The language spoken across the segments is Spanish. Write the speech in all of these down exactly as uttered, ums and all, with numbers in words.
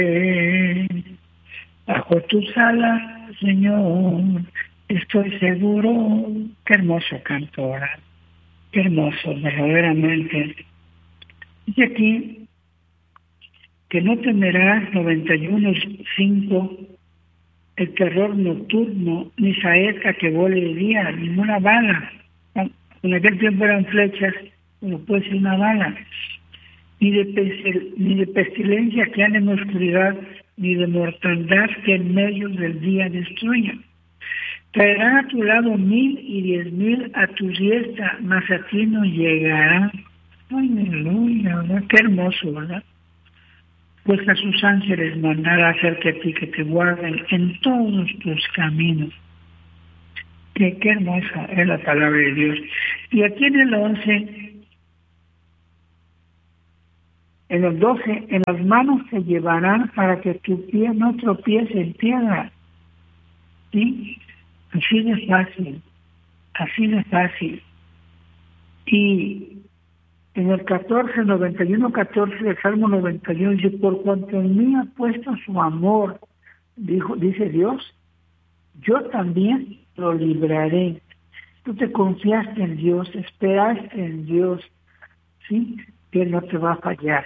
Bajo tus alas, Señor, estoy seguro. Qué hermoso canto, ¿verdad? Qué hermoso, verdaderamente. Dice aquí que no temerás, noventa y uno cinco, el terror nocturno, ni saeta que vuele de día, ninguna bala. En aquel tiempo eran flechas, no puede ser una bala. Ni de, pestil, ni de pestilencia que anda en oscuridad, ni de mortandad que en medio del día destruya. Traerán a tu lado mil y diez mil a tu diestra, mas a ti no llegarán. Aleluya, ¿verdad? Qué hermoso, ¿verdad? Pues a sus ángeles mandará acerca de ti que te guarden en todos tus caminos. Qué, qué hermosa es la palabra de Dios. Y aquí en el once, en el doce, en las manos te llevarán para que tu pie no tropiece en piedra. ¿Sí? Así de fácil, así de fácil. Y en el catorce, noventa y uno, catorce del Salmo noventa y uno dice, por cuanto en mí ha puesto su amor, dijo, dice Dios, yo también lo libraré. Tú te confiaste en Dios, esperaste en Dios, ¿sí? Que Él no te va a fallar.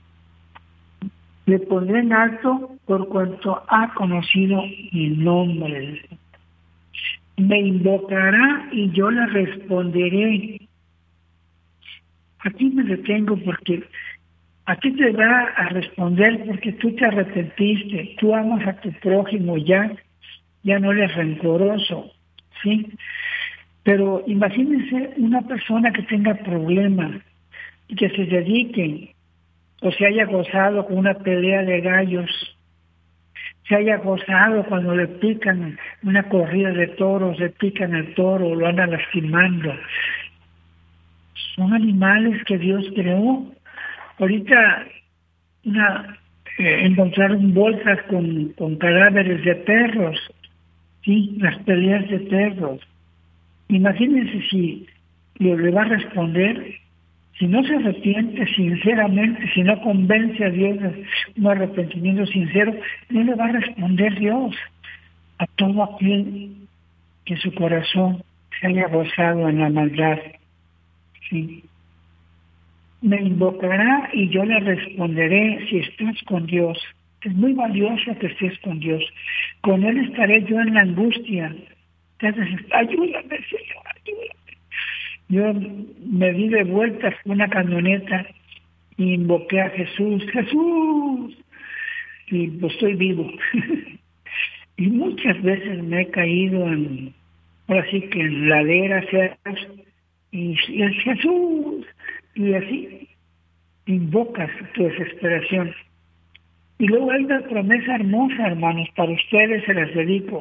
Le pondré en alto por cuanto ha conocido mi nombre. Me invocará y yo le responderé. Aquí me detengo porque a ti te va a responder porque tú te arrepentiste, tú amas a tu prójimo ya, ya no eres rencoroso, ¿sí? Pero imagínense una persona que tenga problemas y que se dedique o se haya gozado con una pelea de gallos, se haya gozado cuando le pican una corrida de toros, le pican el toro, lo andan lastimando. Son animales que Dios creó. Ahorita una, eh, encontraron bolsas con, con cadáveres de perros, sí, las peleas de perros. Imagínense si le, le va a responder, si no se arrepiente sinceramente, si no convence a Dios de un arrepentimiento sincero, no le va a responder Dios a todo aquel que su corazón se haya gozado en la maldad. Sí. Me invocará y yo le responderé si estás con Dios. Es muy valioso que estés con Dios. Con Él estaré yo en la angustia. Entonces, ayúdame, Señor, ayúdame. Yo me di de vueltas con una camioneta y invoqué a Jesús. ¡Jesús! Y pues estoy vivo. Y muchas veces me he caído en, ahora sí que en laderas, y, y es Jesús. Y así invocas tu desesperación. Y luego hay una promesa hermosa, hermanos, para ustedes se las dedico.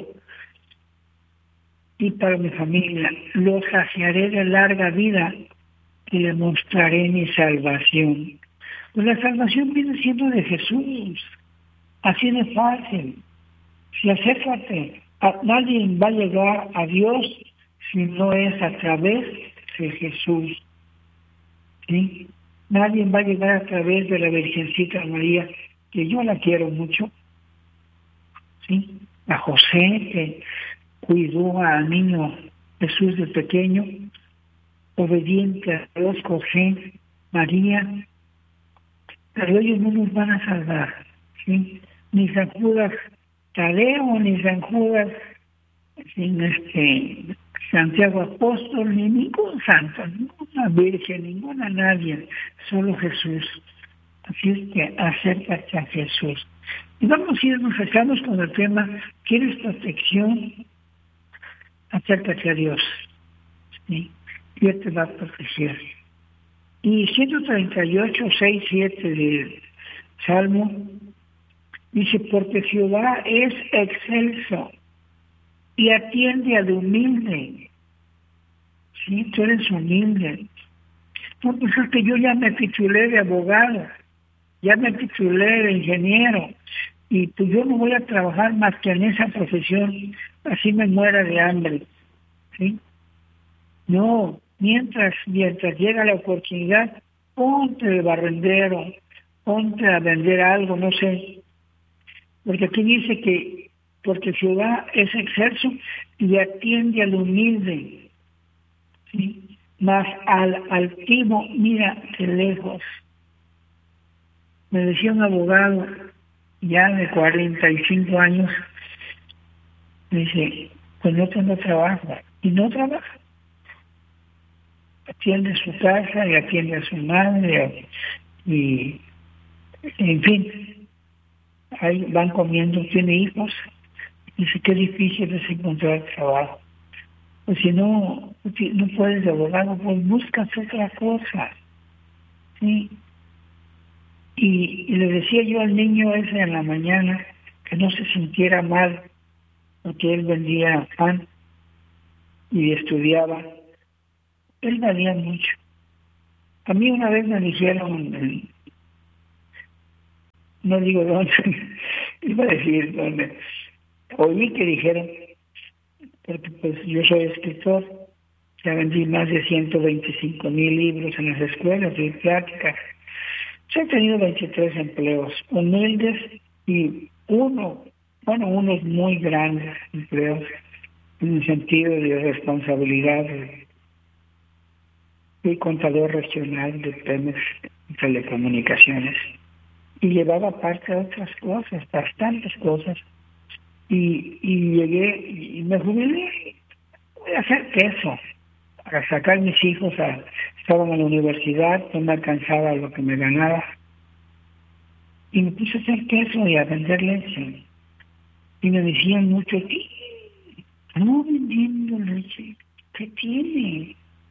Y para mi familia, los saciaré de larga vida y le mostraré mi salvación. Pues la salvación viene siendo de Jesús. Así de fácil. Si acércate, a, nadie va a llegar a Dios si no es a través de Jesús. ¿Sí? Nadie va a llegar a través de la Virgencita María, que yo la quiero mucho. ¿Sí? A José, que cuidó al niño Jesús de pequeño, obediente a Dios, José, María, pero ellos no nos van a salvar, ¿sí? Ni San Judas Tadeo, ni San Judas, sin este Santiago Apóstol, ni ningún santo, ninguna virgen, ninguna nadie, solo Jesús. Así es que acércate a Jesús. Y vamos a irnos, estamos con el tema, ¿quieres protección? Acércate a Dios, ¿sí? Y Él te va a proteger. Y ciento treinta y ocho, seis, siete del Salmo, dice, porque Jehová es excelso y atiende al humilde. Sí, tú eres humilde. No, pues es que yo ya me titulé de abogado, ya me titulé de ingeniero, y pues yo no voy a trabajar más que en esa profesión, así me muera de hambre. ¿Sí? No, mientras, mientras llega la oportunidad, ponte de barrendero, ponte a vender algo, no sé, porque aquí dice que porque Jehová es excelso y atiende al humilde, ¿sí? Mas al altivo mira de lejos. Me decía un abogado ya de cuarenta y cinco años, me dice, pues no tengo trabajo, y no trabaja. Atiende a su casa y atiende a su madre, y en fin, ahí van comiendo, tiene hijos. Dice, qué difícil es encontrar trabajo. Pues si no, si no puedes de abogado, pues buscas otra cosa. ¿Sí? Y, y le decía yo al niño ese en la mañana que no se sintiera mal, porque él vendía pan y estudiaba. Él valía mucho. A mí una vez me dijeron, no digo dónde, iba a decir dónde, oí que dijeron, porque pues yo soy escritor, ya vendí más de ciento veinticinco mil libros en las escuelas de plática. Yo he tenido veintitrés empleos humildes y uno, bueno, unos muy grandes empleos en el sentido de responsabilidad. Fui contador regional de Pemex Telecomunicaciones y llevaba parte de otras cosas, bastantes cosas. Y, y llegué y me jubilé. Voy a hacer queso para sacar mis hijos a, estaban en la universidad, no me alcanzaba lo que me ganaba y me puse a hacer queso y a vender leche y me decían mucho, ¿qué? No vendiendo leche, ¿qué tiene?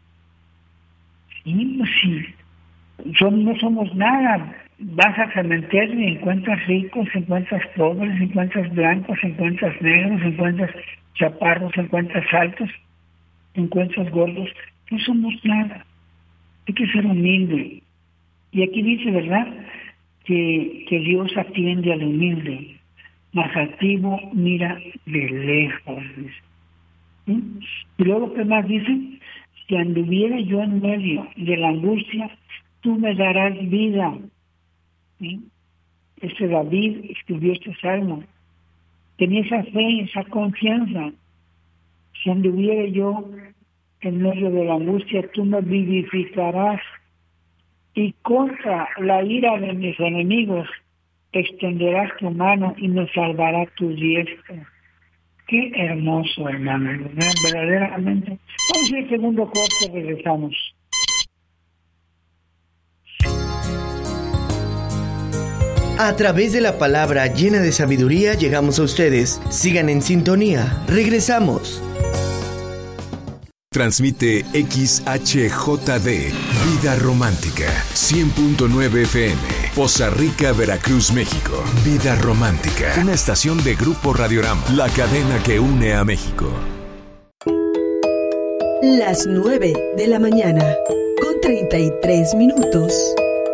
Sí, pues sí, son, no somos nada. Vas al cementerio y encuentras ricos, encuentras pobres, encuentras blancos, encuentras negros, encuentras chaparros, encuentras altos, encuentras gordos. No somos nada. Hay que ser humilde. Y aquí dice, ¿verdad?, que, que Dios atiende al humilde, mas altivo mira de lejos. ¿Sí? Y luego, ¿qué más dice? Si anduviera yo en medio de la angustia, tú me darás vida. ¿Sí? Este David escribió este salmo. Tenía esa fe, esa confianza. Si anduviera yo en medio de la angustia, tú me vivificarás. Y contra la ira de mis enemigos extenderás tu mano y me salvará tu diestra. Qué hermoso, hermano, ¿verdad? Verdaderamente. Vamos al segundo corte, regresamos. A través de la palabra llena de sabiduría llegamos a ustedes. Sigan en sintonía. Regresamos. Transmite X H J D, Vida Romántica, cien punto nueve F M, Poza Rica, Veracruz, México. Vida Romántica, una estación de Grupo Radiorama, la cadena que une a México. Las nueve de la mañana, con treinta y tres minutos.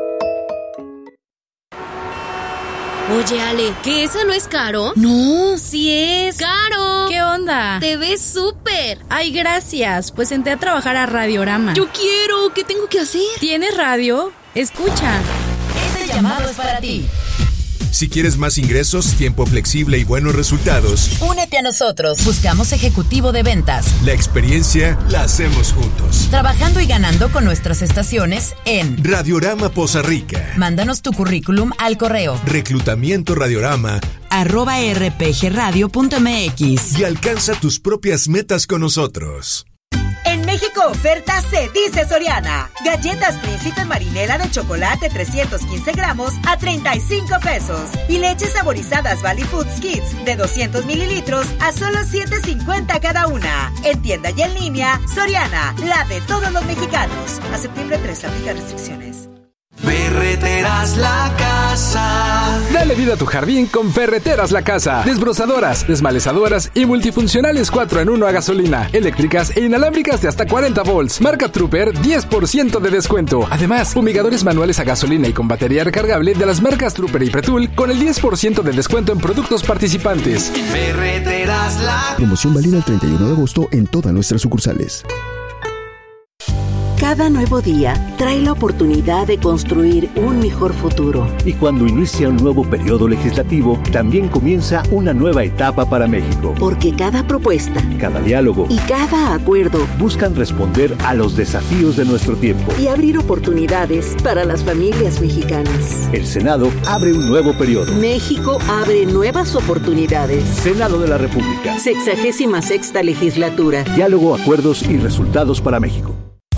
Oye, Ale, ¿que eso no es caro? No, sí es caro. ¿Qué onda? Te ves súper. Ay, gracias. Pues entré a trabajar a Radiorama. Yo quiero. ¿Qué tengo que hacer? ¿Tienes radio? Escucha. Este llamado es para ti. Si quieres más ingresos, tiempo flexible y buenos resultados, únete a nosotros. Buscamos ejecutivo de ventas. La experiencia la hacemos juntos. Trabajando y ganando con nuestras estaciones en Radiorama Poza Rica. Mándanos tu currículum al correo reclutamiento radiorama arroba rpgradio punto mx y alcanza tus propias metas con nosotros. En México oferta se dice Soriana. Galletas Príncipe Marinela de chocolate trescientos quince gramos a treinta y cinco pesos. Y leches saborizadas Valley Foods Kids de doscientos mililitros a solo siete cincuenta cada una. En tienda y en línea, Soriana, la de todos los mexicanos. A septiembre tres, aplica restricciones. Ferreteras La Casa. Dale vida a tu jardín con Ferreteras La Casa. Desbrozadoras, desmalezadoras y multifuncionales cuatro en uno a gasolina, eléctricas e inalámbricas de hasta cuarenta volts. Marca Trooper, diez por ciento de descuento. Además, fumigadores manuales a gasolina y con batería recargable de las marcas Trooper y Pretul con el diez por ciento de descuento en productos participantes. Ferreteras La... Promoción válida el treinta y uno de agosto en todas nuestras sucursales. Cada nuevo día trae la oportunidad de construir un mejor futuro. Y cuando inicia un nuevo periodo legislativo, también comienza una nueva etapa para México. Porque cada propuesta, cada diálogo y cada acuerdo buscan responder a los desafíos de nuestro tiempo y abrir oportunidades para las familias mexicanas. El Senado abre un nuevo periodo. México abre nuevas oportunidades. Senado de la República. Sexagésima sexta legislatura. Diálogo, acuerdos y resultados para México.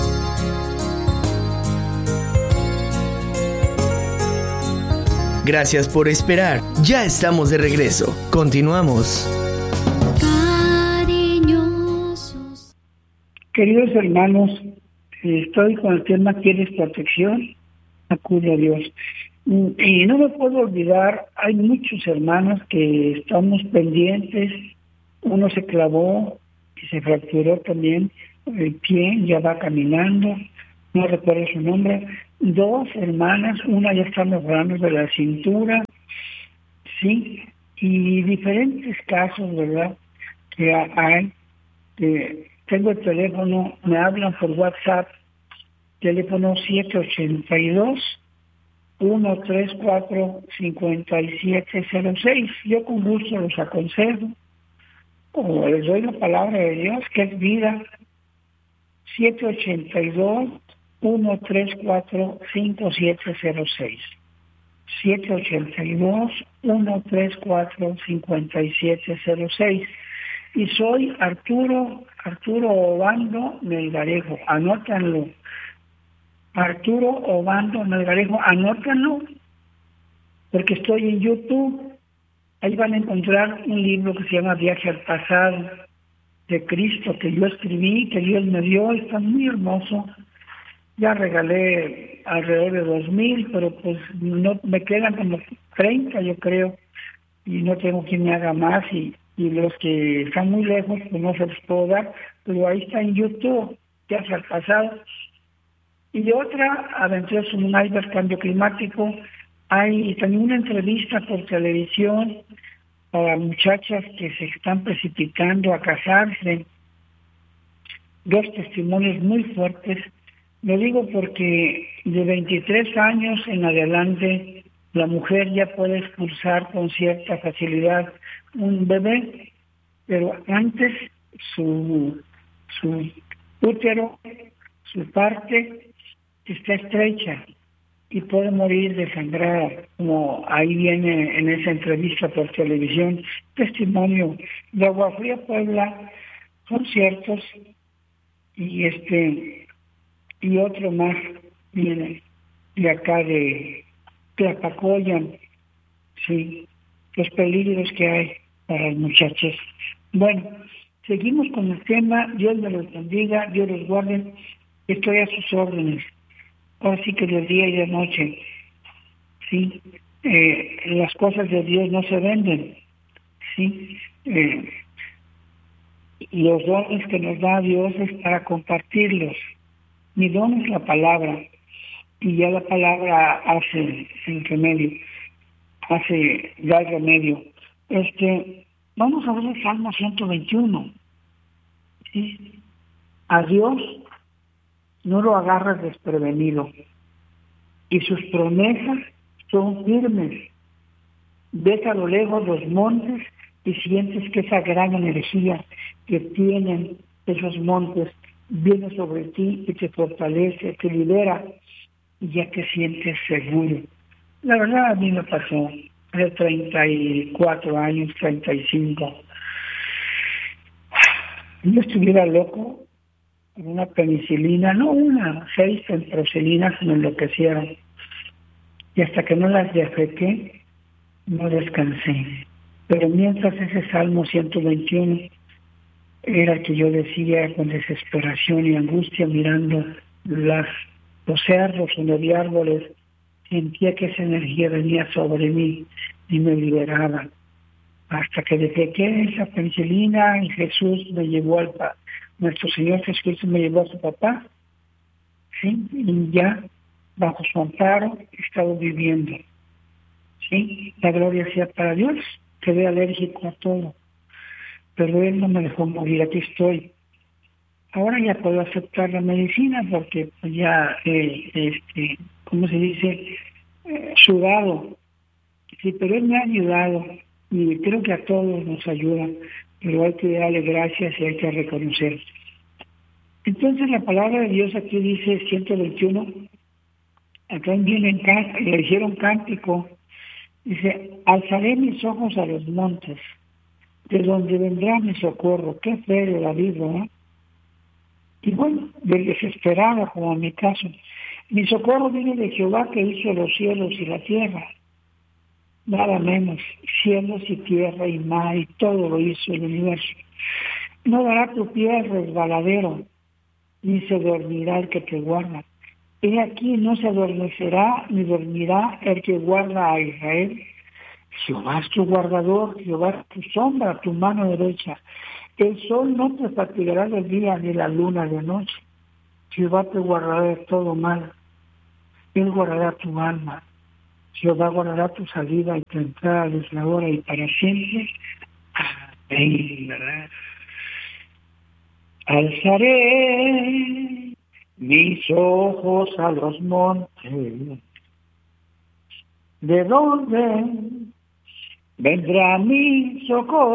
Gracias por esperar. Ya estamos de regreso. Continuamos. Cariñosos. Queridos hermanos, estoy con el tema ¿quieres protección? Acude a Dios. Y no me puedo olvidar, hay muchos hermanos que estamos pendientes. Uno se clavó y se fracturó también el pie, ya va caminando, no recuerdo su nombre. Dos hermanas, una ya está mejorando de la cintura, sí, y diferentes casos, ¿verdad? Que hay, que tengo el teléfono, me hablan por WhatsApp, teléfono siete ocho dos, uno tres cuatro, cinco siete cero seis. Yo con gusto los aconsejo, o les doy la palabra de Dios, que es vida. siete ocho dos, uno tres cuatro, cinco siete cero seis. siete ocho dos, uno tres cuatro, cinco siete cero seis. Y soy Arturo, Arturo Obando Melgarejo, anótanlo. Arturo Obando Melgarejo, anótanlo, porque estoy en YouTube. Ahí van a encontrar un libro que se llama Viaje al Pasado, de Cristo, que yo escribí, que Dios me dio, está muy hermoso. Ya regalé alrededor de dos mil, pero pues no me quedan como treinta, yo creo, y no tengo quien me haga más, y, y los que están muy lejos, pues no se los puedo dar, pero ahí está en YouTube, ya hacia el pasado. Y otra, Aventuras en un Iceberg, Cambio Climático. Hay también una entrevista por televisión para muchachas que se están precipitando a casarse. Dos testimonios muy fuertes. Lo digo porque de veintitrés años en adelante la mujer ya puede expulsar con cierta facilidad un bebé, pero antes su, su útero, su parte está estrecha y puede morir desangrada, como ahí viene en esa entrevista por televisión. Testimonio de Agua Fría Puebla, son ciertos, y este y otro más viene de acá de Tlapacoyan, sí, los peligros que hay para los muchachos. Bueno, seguimos con el tema. Dios me los bendiga, Dios los guarde. Estoy a sus órdenes. Ahora sí que de día y de noche, sí, eh, las cosas de Dios no se venden, sí, eh, los dones que nos da Dios es para compartirlos. Mi don es la palabra, y ya la palabra hace el remedio, hace da el remedio. Este, vamos a ver el Salmo ciento veintiuno. ¿Sí? A Dios no lo agarras desprevenido, y sus promesas son firmes. Ves a lo lejos los montes y sientes que esa gran energía que tienen esos montes viene sobre ti y te fortalece, te libera, y ya te sientes seguro. La verdad a mí me pasó de treinta y cuatro años, treinta y cinco. Yo estuviera loco, con una penicilina, no una, seis penicilinas me enloquecieron. Y hasta que no las defequé, no descansé. Pero mientras ese Salmo ciento veintiuno era que yo decía con desesperación y angustia, mirando las, los cerros y los árboles, sentía que esa energía venía sobre mí y me liberaba. Hasta que defequé esa penicilina y Jesús me llevó al Padre. Nuestro Señor Jesucristo me llevó a su papá, ¿sí? Y ya bajo su amparo he estado viviendo, ¿sí? La gloria sea para Dios. Quedé alérgico a todo, pero Él no me dejó morir. Aquí estoy. ahora ya puedo aceptar la medicina porque pues ya, eh, este, ¿cómo se dice? Eh, sudado. Sí, pero él me ha ayudado y creo que a todos nos ayuda, pero hay que darle gracias y hay que reconocer. Entonces la palabra de Dios aquí dice ciento veintiuno, acá viene, le hicieron cántico, dice, alzaré mis ojos a los montes, de donde vendrá mi socorro. Qué feo la vida, ¿eh? Y bueno, del desesperado, como en mi caso. Mi socorro viene de Jehová, que hizo los cielos y la tierra. Nada menos, cielos y tierra y mar, y todo lo hizo el universo. No dará tu pie al resbaladero, ni se dormirá el que te guarda. He aquí no se adormecerá, ni dormirá el que guarda a Israel. Jehová es tu guardador, Jehová es tu sombra, tu mano derecha. El sol no te fatigará de día, ni la luna de noche. Jehová te guardará de todo mal. Él guardará tu alma. Jehová guardará tu salida y tu entrada desde ahora y para siempre. Amén, ¿verdad? Alzaré mis ojos a los montes. ¿De dónde vendrá mi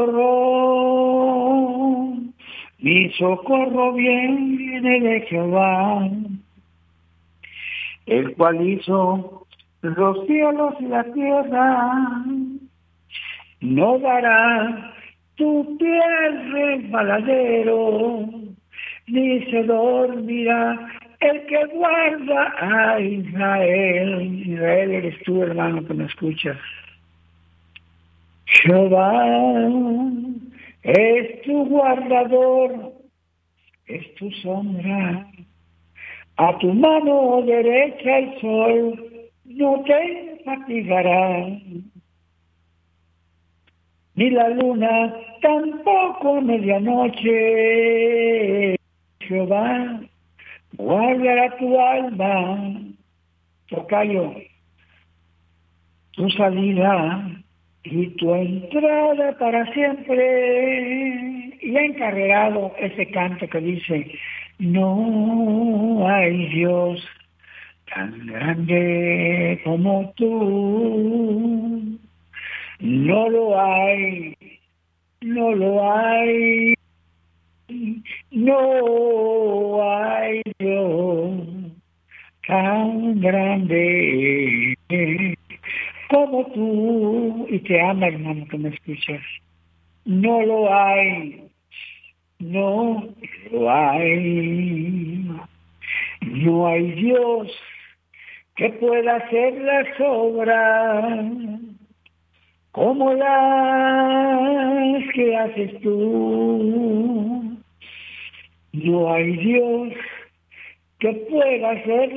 socorro? Mi socorro viene de Jehová, el cual hizo los cielos y la tierra. No dará tu pie al resbaladero, ni se dormirá el que guarda a Israel. Israel eres tú, hermano, que me escuchas. Jehová es tu guardador, es tu sombra. A tu mano derecha el sol no te fatigará, ni la luna tampoco a medianoche. Jehová guardará tu alma, tocayo, tu salida y tu entrada para siempre. Y ha encarregado ese canto que dice, no hay Dios tan grande como tú. No lo hay, no lo hay, no hay Dios tan grande como tú. Y te ama, hermano, que me escuchas. No lo hay, no lo hay. No hay Dios que pueda hacer las obras como las que haces tú. No hay Dios que pueda hacer